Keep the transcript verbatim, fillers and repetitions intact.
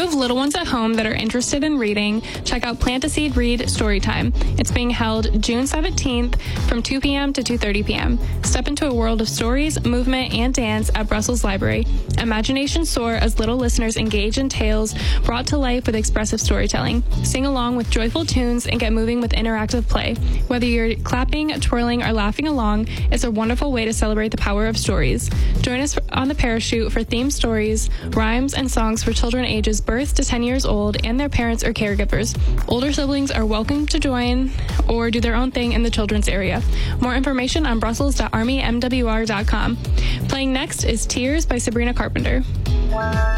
have little ones at home that are interested in reading, check out Plant a Seed Read Storytime. It's being held June seventeenth from two p.m. to two thirty p.m. Step into a world of stories, movement, and dance at Brussels Library. Imagination soar as little listeners engage in tales brought to life with expressive storytelling. Sing along with joyful tunes and get moving with interactive play. Whether you're clapping, twirling, or laughing along, it's a wonderful way to celebrate the power of stories. Join us on the Parachute for themed stories, rhymes, and songs for children ages birth to ten years old and their parents or caregivers. Older siblings are welcome to join or do their own thing in the children's area. More information on brussels dot army m w r dot com. Playing next is Tears by Sabrina Carpenter.